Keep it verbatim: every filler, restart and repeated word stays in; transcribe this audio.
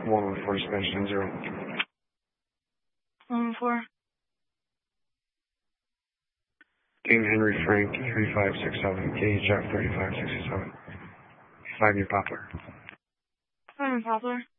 one one four suspension zero. one one four. King Henry Frank three five six seven, K H F thirty-five sixty-seven. five New Poplar. five New Poplar.